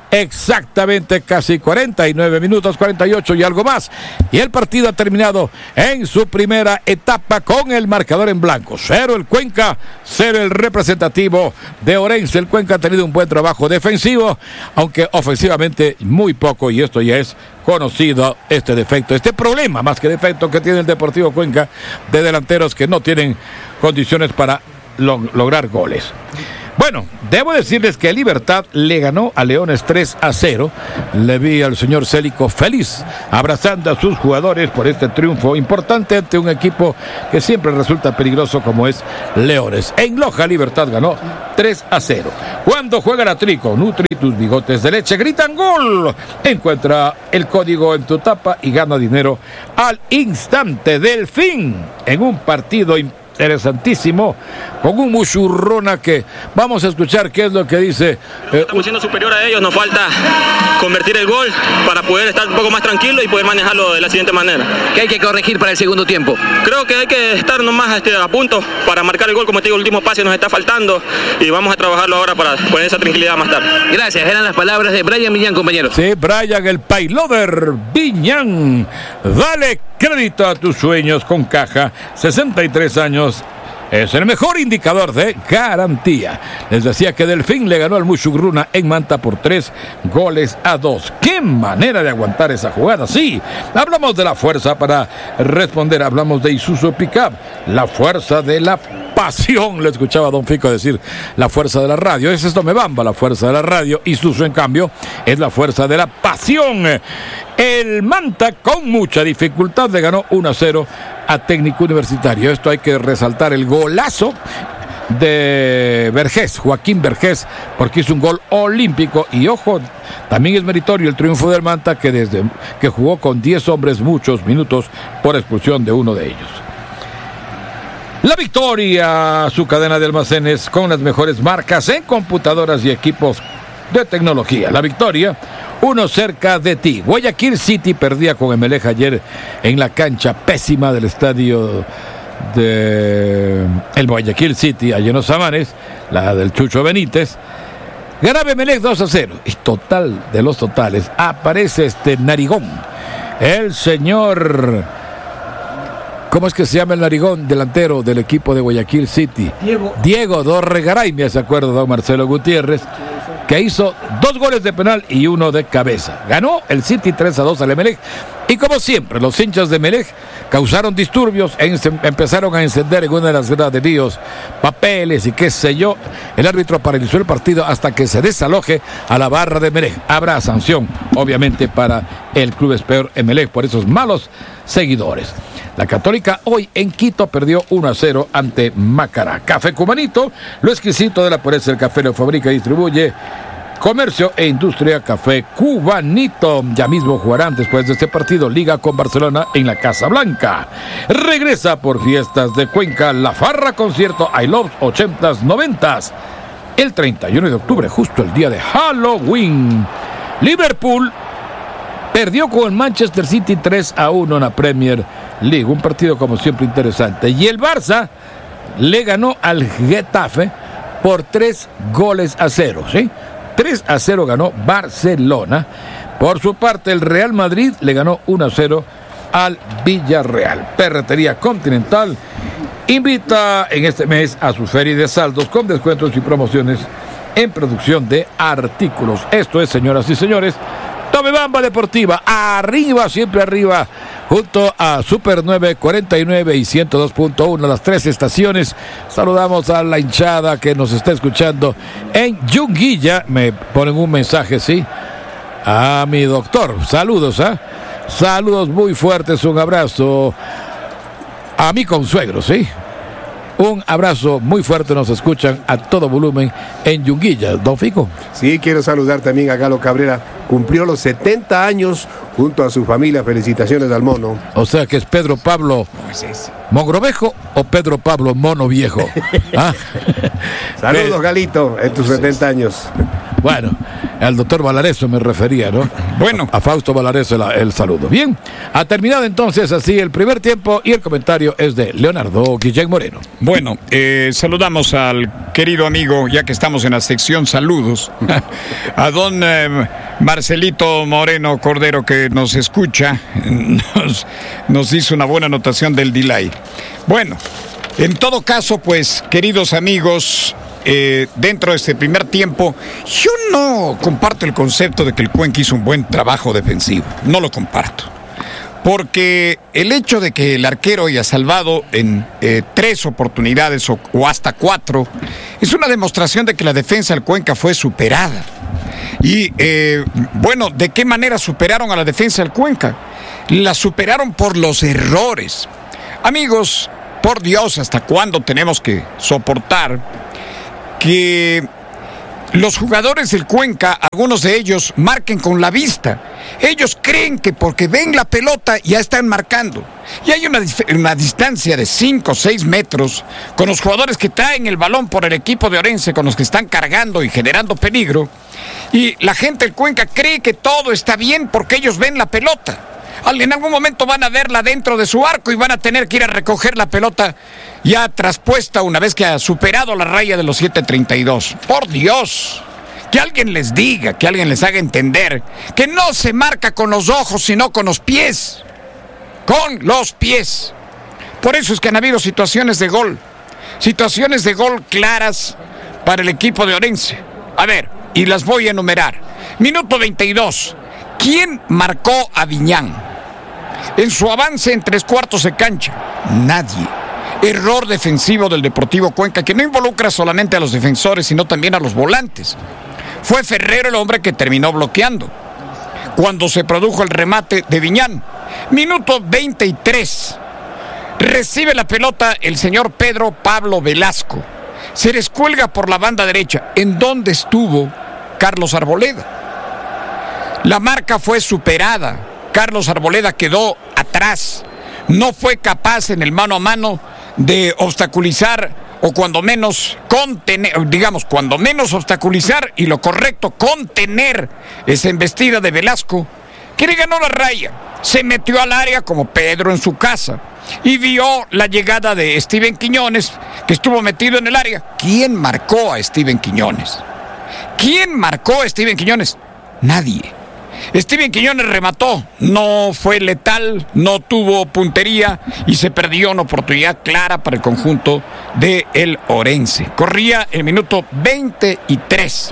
exactamente casi cuarenta y nueve minutos, cuarenta y ocho y algo más. Y el partido ha terminado en su primera etapa con el marcador en blanco. Cero el Cuenca, cero el representativo de Orense. El Cuenca ha tenido un buen trabajo defensivo, aunque ofensivamente muy poco, y esto ya es conocido, este defecto, este problema más que defecto que tiene el Deportivo Cuenca de delanteros que no tienen condiciones para log- lograr goles. Bueno, debo decirles que Libertad le ganó a Leones tres a cero. Le vi al señor Célico feliz, abrazando a sus jugadores por este triunfo importante ante un equipo que siempre resulta peligroso como es Leones. En Loja, Libertad ganó tres a cero. Cuando juega la Trico, Nutri tus bigotes de leche, gritan gol. Encuentra el código en tu tapa y gana dinero al instante del fin en un partido importante. Interesantísimo, con un Muchurruna que vamos a escuchar qué es lo que dice.
Eh, Estamos siendo superior a ellos, nos falta convertir el gol para poder estar un poco más tranquilo y poder manejarlo de la siguiente manera.
¿Qué hay que corregir para el segundo tiempo?
Creo que hay que estar nomás este, a punto para marcar el gol, como te digo, el último pase nos está faltando y vamos a trabajarlo ahora para poner esa tranquilidad más tarde.
Gracias, eran las palabras de Brian Viñán, compañeros.
Sí, Brian el Paylover Viñán, dale crédito a tus sueños con Caja, sesenta y tres años. Es el mejor indicador de garantía. Les decía que Delfín le ganó al Muchurruna en Manta por tres goles a dos. ¡Qué manera de aguantar esa jugada! Sí, hablamos de la fuerza para responder. Hablamos de Isuzu Pickup, la fuerza de la pasión. Le escuchaba a Don Fico decir la fuerza de la radio. Es esto me bamba, la fuerza de la radio. Isuzu, en cambio, es la fuerza de la pasión. El Manta, con mucha dificultad, le ganó uno a cero a Técnico Universitario. Esto hay que resaltar el golazo de Vergés, Joaquín Vergés, porque hizo un gol olímpico. Y ojo, también es meritorio el triunfo del Manta, que desde que jugó con diez hombres muchos minutos por expulsión de uno de ellos. La Victoria, su cadena de almacenes con las mejores marcas en computadoras y equipos de tecnología. La Victoria, uno cerca de ti. Guayaquil City perdía con Emelec ayer en la cancha pésima del estadio de el Guayaquil City, allá en los Samanes, la del Chucho Benítez. Ganaba Emelec dos a cero. Y total de los totales, aparece este narigón, el señor, ¿cómo es que se llama el narigón delantero del equipo de Guayaquil City? Diego. Diego Dorregaray, me se acuerda don Marcelo Gutiérrez, que hizo dos goles de penal y uno de cabeza. Ganó el City tres a dos al Emelec. Y como siempre, los hinchas de Emelec causaron disturbios, en, empezaron a encender en una de las graderíos papeles y qué sé yo. El árbitro paralizó el partido hasta que se desaloje a la barra de Emelec. Habrá sanción, obviamente, para el club Espeor Emelec por esos malos seguidores. La Católica hoy en Quito perdió uno a cero ante Macará. Café Cubanito, lo exquisito de la pureza del café, lo fabrica y distribuye Comercio e Industria Café Cubanito. Ya mismo jugarán después de este partido Liga con Barcelona en la Casa Blanca. Regresa por fiestas de Cuenca la Farra Concierto I Love ochentas, noventas. El treinta y uno de octubre, justo el día de Halloween. Liverpool perdió con el Manchester City tres a uno en la Premier League. Un partido como siempre interesante. Y el Barça le ganó al Getafe por tres goles a cero, ¿sí? tres a cero ganó Barcelona. Por su parte, el Real Madrid le ganó uno a cero al Villarreal. Ferretería Continental invita en este mes a su feria de saldos con descuentos y promociones en producción de artículos. Esto es, señoras y señores, Tomebamba Deportiva, arriba, siempre arriba, junto a Super nueve cuarenta y nueve y ciento dos punto uno, las tres estaciones. Saludamos a la hinchada que nos está escuchando en Yunguilla. Me ponen un mensaje, sí, a mi doctor. Saludos, ¿ah? ¿eh? Saludos muy fuertes, un abrazo a mi consuegro, sí. Un abrazo muy fuerte, nos escuchan a todo volumen en Yunguilla. Don Fico.
Sí, quiero saludar también a Galo Cabrera. Cumplió los setenta años junto a su familia. Felicitaciones al mono.
O sea que es Pedro Pablo Mogrovejo o Pedro Pablo Mono Viejo. ¿Ah?
Saludos, Galito, en tus setenta años.
Bueno, al doctor Valareso me refería, ¿no?
Bueno.
A, a Fausto Valareso el, el saludo. Bien, ha terminado entonces así el primer tiempo y el comentario es de Leonardo Guillén Moreno.
Bueno, eh, saludamos al querido amigo, ya que estamos en la sección saludos, a don eh, Marcelito Moreno Cordero, que nos escucha, nos, nos hizo una buena anotación del delay. Bueno, en todo caso, pues, queridos amigos, eh, dentro de este primer tiempo, yo no comparto el concepto de que el Cuenca hizo un buen trabajo defensivo. No lo comparto. Porque el hecho de que el arquero haya salvado en eh, tres oportunidades o, o hasta cuatro es una demostración de que la defensa del Cuenca fue superada. Y, eh, bueno, ¿de qué manera superaron a la defensa del Cuenca? La superaron por los errores. Amigos, por Dios, ¿hasta cuándo tenemos que soportar que los jugadores del Cuenca, algunos de ellos, marquen con la vista? Ellos creen que porque ven la pelota ya están marcando. Y hay una, una distancia de cinco o seis metros con los jugadores que traen el balón por el equipo de Orense, con los que están cargando y generando peligro. Y la gente del Cuenca cree que todo está bien porque ellos ven la pelota. En algún momento van a verla dentro de su arco y van a tener que ir a recoger la pelota ya traspuesta una vez que ha superado la raya de los siete treinta y dos. Por Dios, que alguien les diga, que alguien les haga entender que no se marca con los ojos sino con los pies. Con los pies. Por eso es que han habido situaciones de gol. Situaciones de gol claras para el equipo de Orense. A ver, y las voy a enumerar. Minuto veintidós. ¿Quién marcó a Viñán en su avance en tres cuartos de cancha? Nadie. Error defensivo del Deportivo Cuenca, que no involucra solamente a los defensores, sino también a los volantes. Fue Ferrero el hombre que terminó bloqueando cuando se produjo el remate de Viñán. Minuto veintitrés. Recibe la pelota el señor Pedro Pablo Velasco. Se descuelga por la banda derecha. ¿En dónde estuvo Carlos Arboleda? La marca fue superada. Carlos Arboleda quedó atrás. No fue capaz en el mano a mano de obstaculizar o cuando menos contener, digamos, cuando menos obstaculizar y lo correcto, contener esa embestida de Velasco, que le ganó la raya. Se metió al área como Pedro en su casa y vio la llegada de Steven Quiñones, que estuvo metido en el área. ¿Quién marcó a Steven Quiñones? ¿Quién marcó a Steven Quiñones? Nadie. Steven Quiñones remató, no fue letal, no tuvo puntería y se perdió una oportunidad clara para el conjunto de el Orense. Corría el minuto veintitrés.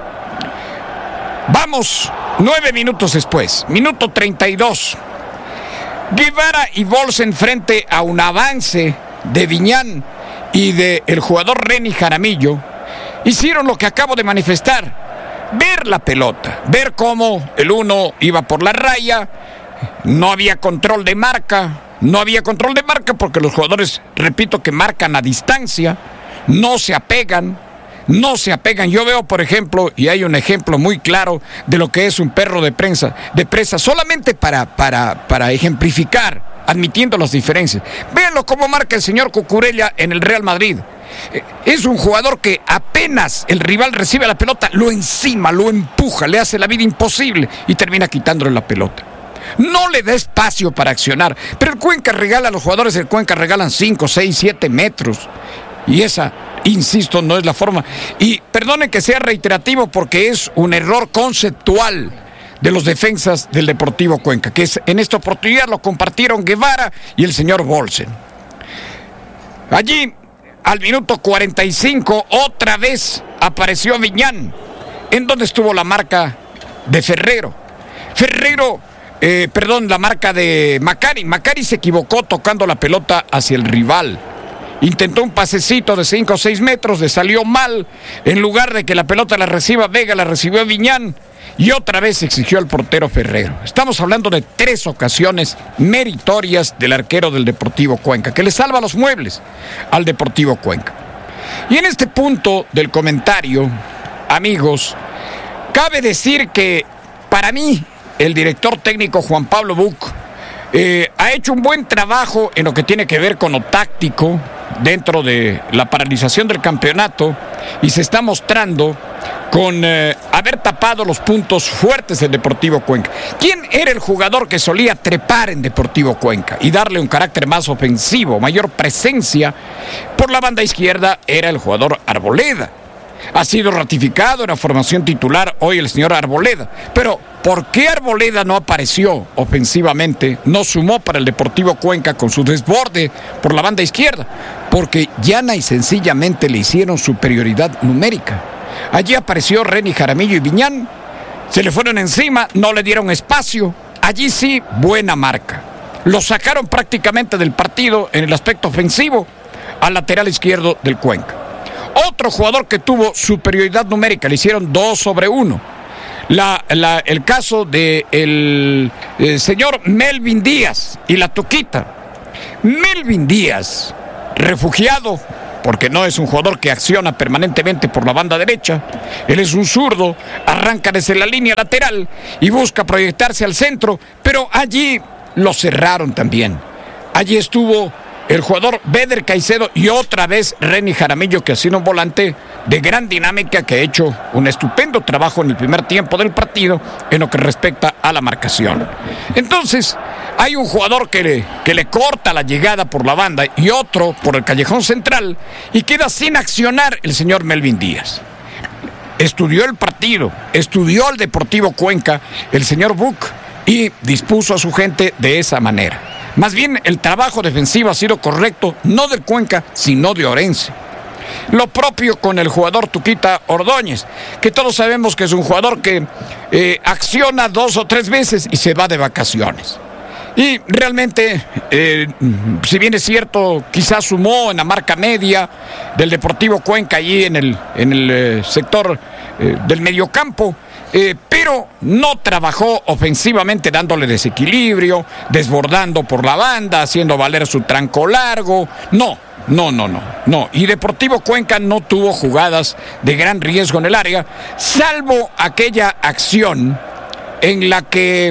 Vamos, nueve minutos después, minuto treinta y dos. Guevara y Bolsen frente a un avance de Viñán y del jugador Reni Jaramillo hicieron lo que acabo de manifestar. Ver la pelota, ver cómo el uno iba por la raya, no había control de marca, no había control de marca porque los jugadores, repito, que marcan a distancia, no se apegan, no se apegan. Yo veo, por ejemplo, y hay un ejemplo muy claro de lo que es un perro de prensa, de presa, solamente para, para, para ejemplificar, admitiendo las diferencias. Véanlo cómo marca el señor Cucurella en el Real Madrid. Es un jugador que apenas el rival recibe la pelota, lo encima, lo empuja, le hace la vida imposible y termina quitándole la pelota. No le da espacio para accionar, pero el Cuenca regala, los jugadores del Cuenca regalan cinco, seis, siete metros. Y esa, insisto, no es la forma. Y perdonen que sea reiterativo porque es un error conceptual de los defensas del Deportivo Cuenca, que es, en esta oportunidad lo compartieron Guevara y el señor Bolsen. Allí, al minuto cuarenta y cinco, otra vez apareció Viñán. ¿En dónde estuvo la marca de Ferrero? Ferrero, eh, perdón, la marca de Macari. Macari se equivocó tocando la pelota hacia el rival. Intentó un pasecito de cinco o seis metros, le salió mal. En lugar de que la pelota la reciba Vega, la recibió Viñán. Y otra vez exigió al portero Ferrero. Estamos hablando de tres ocasiones meritorias del arquero del Deportivo Cuenca, que le salva los muebles al Deportivo Cuenca. Y en este punto del comentario, amigos, cabe decir que para mí el director técnico Juan Pablo Buch eh, ha hecho un buen trabajo en lo que tiene que ver con lo táctico, dentro de la paralización del campeonato y se está mostrando con eh, haber tapado los puntos fuertes del Deportivo Cuenca. ¿Quién era el jugador que solía trepar en Deportivo Cuenca y darle un carácter más ofensivo, mayor presencia? Por la banda izquierda era el jugador Arboleda. Ha sido ratificado en la formación titular hoy el señor Arboleda. Pero, ¿por qué Arboleda no apareció ofensivamente? No sumó para el Deportivo Cuenca con su desborde por la banda izquierda. Porque llana y sencillamente le hicieron superioridad numérica. Allí apareció Reni Jaramillo y Viñán. Se le fueron encima, no le dieron espacio. Allí sí, buena marca. Lo sacaron prácticamente del partido en el aspecto ofensivo al lateral izquierdo del Cuenca. Otro jugador que tuvo superioridad numérica, le hicieron dos sobre uno. La, la, el caso del de el señor Melvin Díaz y la Tuquita. Melvin Díaz, refugiado, porque no es un jugador que acciona permanentemente por la banda derecha. Él es un zurdo, arranca desde la línea lateral y busca proyectarse al centro, pero allí lo cerraron también. Allí estuvo el jugador Beder Caicedo y otra vez Reni Jaramillo, que ha sido un volante de gran dinámica, que ha hecho un estupendo trabajo en el primer tiempo del partido en lo que respecta a la marcación. Entonces, hay un jugador que le, que le corta la llegada por la banda y otro por el callejón central y queda sin accionar el señor Melvin Díaz. Estudió el partido, estudió al Deportivo Cuenca, el señor Buc, y dispuso a su gente de esa manera. Más bien, el trabajo defensivo ha sido correcto, no del Cuenca, sino de Orense. Lo propio con el jugador Tuquita Ordóñez, que todos sabemos que es un jugador que eh, acciona dos o tres veces y se va de vacaciones. Y realmente, eh, si bien es cierto, quizás sumó en la marca media del Deportivo Cuenca, allí en el, en el eh, sector eh, del mediocampo, Eh, pero no trabajó ofensivamente dándole desequilibrio, desbordando por la banda, haciendo valer su tranco largo. No, no, no, no, no. Y Deportivo Cuenca no tuvo jugadas de gran riesgo en el área, salvo aquella acción en la que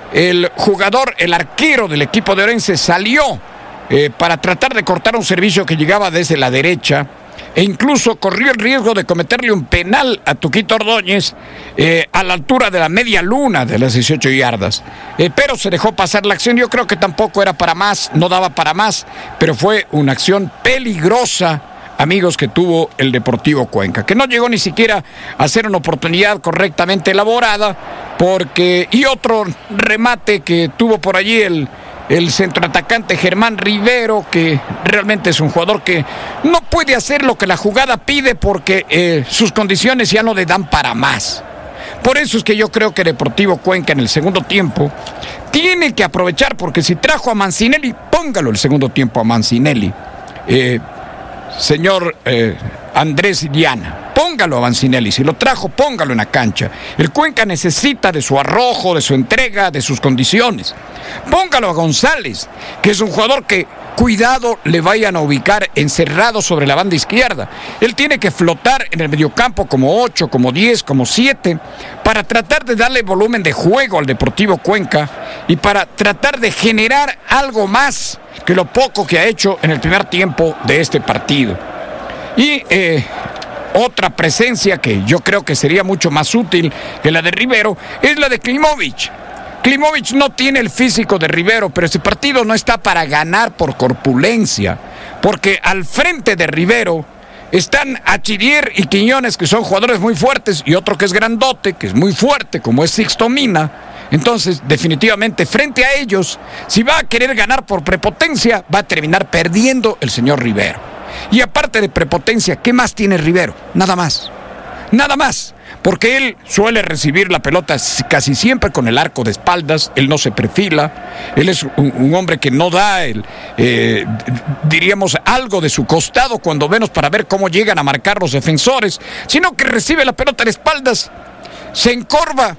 el jugador, el arquero del equipo de Orense salió eh, para tratar de cortar un servicio que llegaba desde la derecha. E incluso corrió el riesgo de cometerle un penal a Tuquita Ordóñez eh, a la altura de la media luna de las dieciocho yardas. Eh, pero se dejó pasar la acción. Yo creo que tampoco era para más, no daba para más, pero fue una acción peligrosa, amigos, que tuvo el Deportivo Cuenca, que no llegó ni siquiera a ser una oportunidad correctamente elaborada, porque y otro remate que tuvo por allí el El centroatacante Germán Rivero, que realmente es un jugador que no puede hacer lo que la jugada pide porque eh, sus condiciones ya no le dan para más. Por eso es que yo creo que Deportivo Cuenca en el segundo tiempo tiene que aprovechar, porque si trajo a Mancinelli, póngalo el segundo tiempo a Mancinelli. Eh, señor eh, Andrés Diana, póngalo a Mancinelli. Si lo trajo, póngalo en la cancha. El Cuenca necesita de su arrojo, de su entrega, de sus condiciones. Póngalo a González, que es un jugador que, cuidado, le vayan a ubicar encerrado sobre la banda izquierda. Él tiene que flotar en el mediocampo como ocho, como diez, como siete, para tratar de darle volumen de juego al Deportivo Cuenca y para tratar de generar algo más que lo poco que ha hecho en el primer tiempo de este partido. Y eh, otra presencia que yo creo que sería mucho más útil que la de Rivero es la de Klimovic. Klimovic no tiene el físico de Rivero, pero ese partido no está para ganar por corpulencia, porque al frente de Rivero están Achidier y Quiñones, que son jugadores muy fuertes, y otro que es grandote, que es muy fuerte, como es Sixto Mina. Entonces, definitivamente, frente a ellos, si va a querer ganar por prepotencia, va a terminar perdiendo el señor Rivero. Y aparte de prepotencia, ¿qué más tiene Rivero? Nada más. Nada más. Porque él suele recibir la pelota casi siempre con el arco de espaldas, él no se perfila, él es un, un hombre que no da, el, eh, diríamos, algo de su costado cuando menos para ver cómo llegan a marcar los defensores, sino que recibe la pelota de espaldas, se encorva,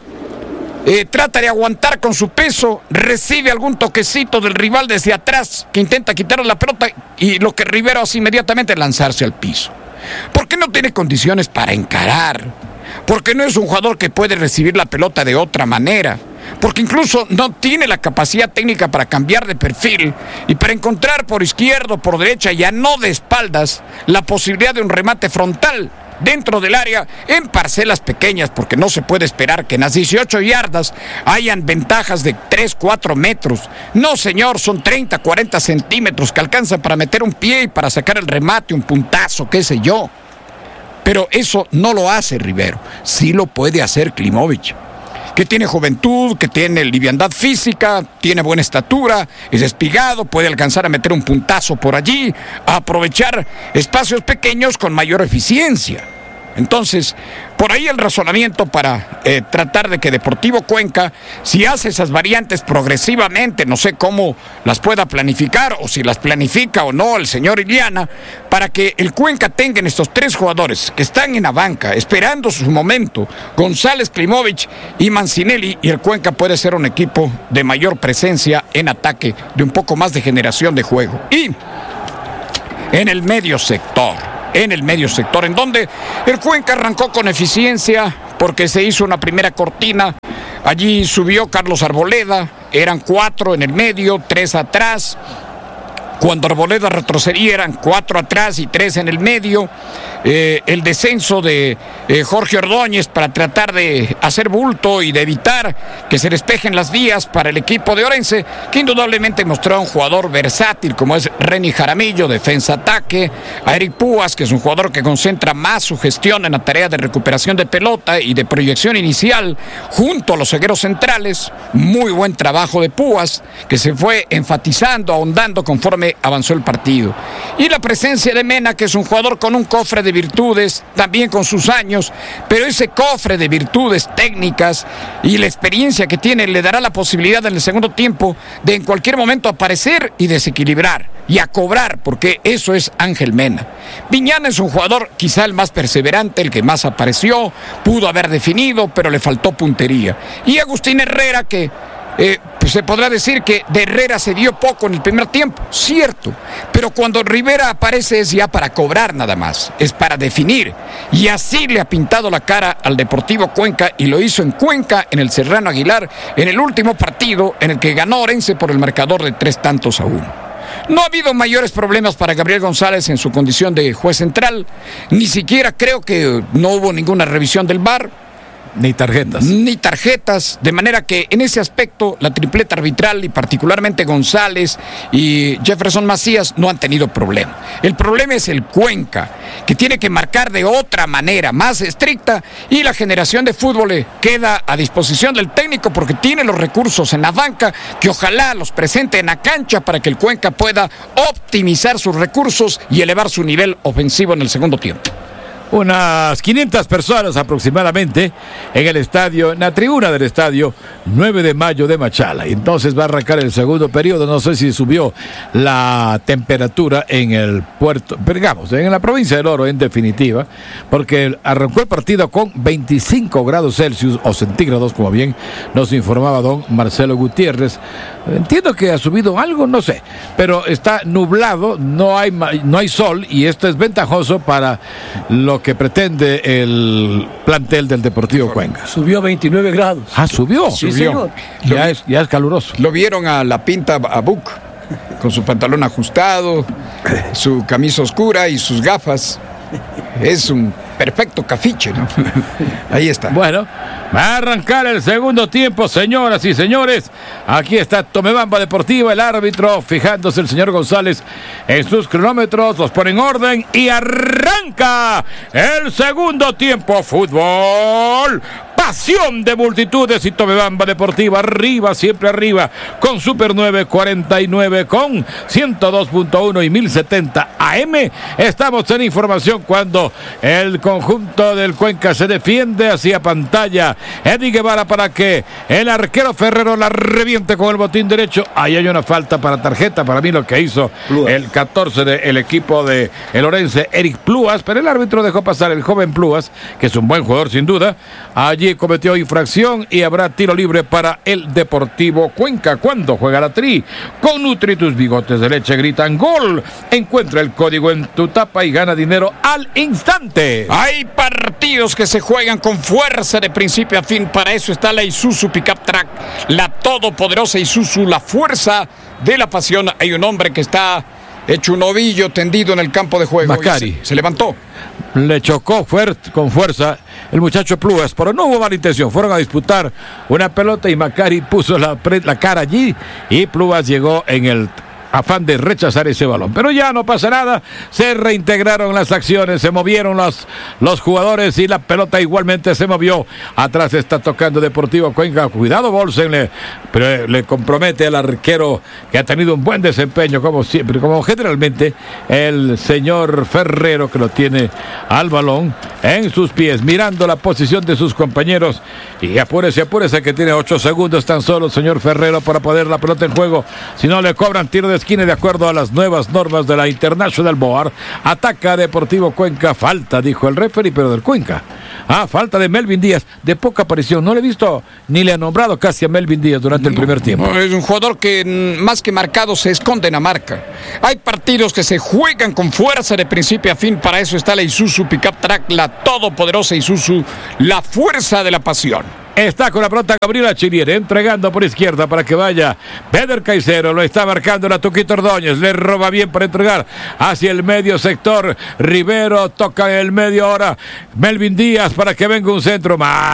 eh, trata de aguantar con su peso, recibe algún toquecito del rival desde atrás que intenta quitarle la pelota y lo que Rivero hace inmediatamente es lanzarse al piso. ¿Por qué no tiene condiciones para encarar? Porque no es un jugador que puede recibir la pelota de otra manera. porque incluso no tiene la capacidad técnica para cambiar de perfil y para encontrar por izquierdo, por derecha, ya no de espaldas, la posibilidad de un remate frontal dentro del área en parcelas pequeñas, porque no se puede esperar que en las dieciocho yardas hayan ventajas de tres, cuatro metros. No, señor, son treinta, cuarenta centímetros que alcanzan para meter un pie y para sacar el remate, un puntazo, qué sé yo. Pero eso no lo hace Rivero, sí lo puede hacer Klimovich, que tiene juventud, que tiene liviandad física, tiene buena estatura, es espigado, puede alcanzar a meter un puntazo por allí, a aprovechar espacios pequeños con mayor eficiencia. Entonces, por ahí el razonamiento para eh, tratar de que Deportivo Cuenca, si hace esas variantes progresivamente, no sé cómo las pueda planificar o si las planifica o no el señor Iliana, para que el Cuenca tenga en estos tres jugadores que están en la banca, esperando su momento, González, Klimovich y Mancinelli, y el Cuenca puede ser un equipo de mayor presencia en ataque, de un poco más de generación de juego. Y en el medio sector, en el medio sector, en donde el Cuenca arrancó con eficiencia porque se hizo una primera cortina. Allí subió Carlos Arboleda, eran cuatro en el medio, tres atrás. Cuando Arboleda retrocedía eran cuatro atrás y tres en el medio. Eh, el descenso de eh, Jorge Ordóñez para tratar de hacer bulto y de evitar que se despejen las vías para el equipo de Orense, que indudablemente mostró a un jugador versátil como es Reni Jaramillo, defensa-ataque, a Eric Púas, que es un jugador que concentra más su gestión en la tarea de recuperación de pelota y de proyección inicial junto a los cegueros centrales. Muy buen trabajo de Púas, que se fue enfatizando, ahondando conforme avanzó el partido. Y la presencia de Mena, que es un jugador con un cofre de virtudes, también con sus años, pero ese cofre de virtudes técnicas y la experiencia que tiene le dará la posibilidad en el segundo tiempo de en cualquier momento aparecer y desequilibrar y a cobrar, porque eso es Ángel Mena. Viñana es un jugador quizá el más perseverante, el que más apareció, pudo haber definido, pero le faltó puntería. Y Agustín Herrera, que Eh, pues se podrá decir que de Herrera se dio poco en el primer tiempo, cierto, pero cuando Rivera aparece es ya para cobrar nada más, es para definir, y así le ha pintado la cara al Deportivo Cuenca, y lo hizo en Cuenca, en el Serrano Aguilar, en el último partido en el que ganó Orense por el marcador de tres tantos a uno. No ha habido mayores problemas para Gabriel González en su condición de juez central, ni siquiera creo que no hubo ninguna revisión del V A R,
Ni tarjetas.
Ni tarjetas, de manera que en ese aspecto la tripleta arbitral y particularmente González y Jefferson Macías no han tenido problema. El problema es el Cuenca, que tiene que marcar de otra manera, más estricta, y la generación de fútbol queda a disposición del técnico porque tiene los recursos en la banca que ojalá los presente en la cancha para que el Cuenca pueda optimizar sus recursos y elevar su nivel ofensivo en el segundo tiempo.
Unas quinientas personas aproximadamente en el estadio, en la tribuna del estadio nueve de mayo de Machala. Entonces va a arrancar el segundo periodo. No sé si subió la temperatura en el puerto, digamos, en la provincia del Oro en definitiva, porque arrancó el partido con veinticinco grados Celsius o centígrados, como bien nos informaba don Marcelo Gutiérrez. Entiendo que ha subido algo, no sé, pero está nublado, no hay, no hay sol, y esto es ventajoso para lo que pretende el plantel del Deportivo Cuenca.
Subió a veintinueve grados.
Ah, subió.
Sí,
Subió.
señor.
Ya es, ya es caluroso.
Lo vieron a la pinta a Buc, con su pantalón ajustado, su camisa oscura y sus gafas. Es un perfecto cafiche, ¿no? Ahí está.
Bueno, va a arrancar el segundo tiempo, señoras y señores. Aquí está Tomebamba Deportiva, el árbitro, fijándose el señor González en sus cronómetros, los pone en orden y arranca el segundo tiempo. Fútbol, pasión de multitudes, y Tomebamba Deportiva arriba, siempre arriba, con Super nueve cuarenta y nueve, con ciento dos punto uno y mil setenta A M. Estamos en información cuando el conjunto del Cuenca se defiende hacia pantalla. Eddie Guevara para que el arquero Ferrero la reviente con el botín derecho. Ahí hay una falta para tarjeta, para mí lo que hizo Pluas, el catorce del equipo de el Orense, Eric Pluas, pero el árbitro dejó pasar el joven Pluas, que es un buen jugador sin duda. Allí cometió infracción y habrá tiro libre para el Deportivo Cuenca. ¿Cuándo juega la Tri? Con Nutri, tus bigotes de leche gritan gol. Encuentra el código en tu tapa y gana dinero al instante.
Hay partidos que se juegan con fuerza de principio a fin. Para eso está la Isuzu Pickup Track, la todopoderosa Isuzu, la fuerza de la pasión. Hay un hombre que está hecho un ovillo tendido en el campo de juego.
Macari.
Se, se levantó.
Le chocó fuerte, con fuerza el muchacho Plúas, pero no hubo mala intención. Fueron a disputar una pelota y Macari puso la, la cara allí y Plúas llegó en el afán de rechazar ese balón. Pero ya no pasa nada, se reintegraron las acciones, se movieron los, los jugadores y la pelota igualmente se movió. Atrás está tocando Deportivo Cuenca. Cuidado, Bolsen, le, pero le compromete al arquero que ha tenido un buen desempeño como siempre, como generalmente el señor Ferrero, que lo tiene al balón en sus pies, mirando la posición de sus compañeros. Y apúrese, apúrese que tiene ocho segundos tan solo el señor Ferrero para poner la pelota en juego. Si no, le cobran tiro de esquina de acuerdo a las nuevas normas de la International Board. Ataca Deportivo Cuenca. Falta, dijo el referee, pero del Cuenca. Ah, falta de Melvin Díaz, de poca aparición. No le he visto ni le ha nombrado casi a Melvin Díaz durante el primer tiempo.
No, es un jugador que más que marcado se esconde en la marca. Hay partidos que se juegan con fuerza de principio a fin. Para eso está la Isuzu Pickup Track, la todopoderosa Isuzu, la fuerza de la pasión.
Está con la pelota Gabriela Chilier, entregando por izquierda para que vaya Beder Caicedo, lo está marcando la Tuquito Ordóñez, le roba bien para entregar hacia el medio sector. Rivero toca en el medio ahora Melvin Díaz para que venga un centro más.